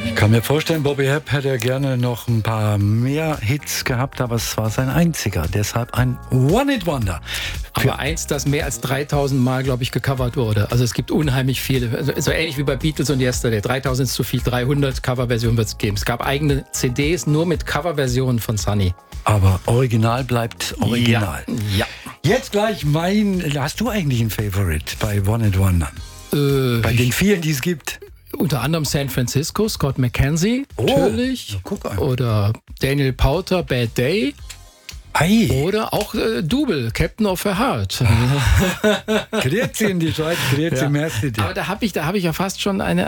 Ich kann mir vorstellen, Bobby Hebb hätte gerne noch ein paar mehr Hits gehabt, aber es war sein einziger. Deshalb ein One-Hit-Wonder. Aber eins, das mehr als 3000 Mal, glaube ich, gecovert wurde. Also es gibt unheimlich viele. Also so ähnlich wie bei Beatles und Yesterday. 3000 ist zu viel, 300 Coverversionen wird es geben. Es gab eigene CDs nur mit Coverversionen von Sunny. Aber Original bleibt Original. Ja. Jetzt gleich hast du eigentlich einen Favorite bei One-Hit-Wondern? Bei den vielen, die es gibt? Unter anderem San Francisco, Scott McKenzie, natürlich. Ja, guck an. Oder Daniel Powter, Bad Day. Ei. Oder auch Double, Captain of the Heart. Grüezi in die Schweiz, grüezi im Ersten. Aber da hab ich ja fast schon ein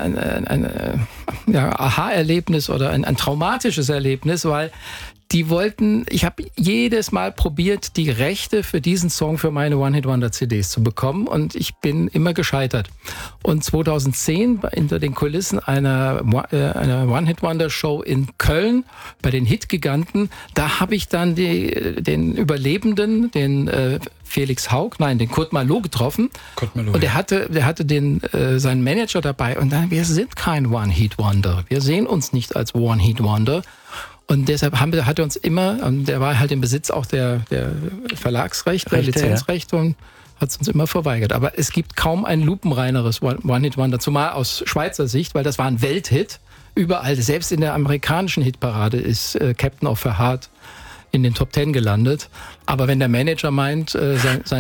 Aha-Erlebnis oder ein traumatisches Erlebnis, weil ich habe jedes Mal probiert, die Rechte für diesen Song für meine One-Hit-Wonder-CDs zu bekommen und ich bin immer gescheitert. Und 2010 hinter den Kulissen einer One-Hit-Wonder-Show in Köln bei den Hit-Giganten, da habe ich dann den Überlebenden, den den Kurt Malo getroffen. Und der hatte seinen Manager dabei und dann, wir sind kein One-Hit-Wonder. Wir sehen uns nicht als One-Hit-Wonder. Und deshalb hat er uns immer, der war halt im Besitz auch der Verlagsrechte, der Lizenzrechte und hat es uns immer verweigert. Aber es gibt kaum ein lupenreineres One-Hit-Wonder, zumal aus Schweizer Sicht, weil das war ein Welthit. Überall, selbst in der amerikanischen Hitparade ist Captain of the Heart in den Top 10 gelandet. Aber wenn der Manager meint, sein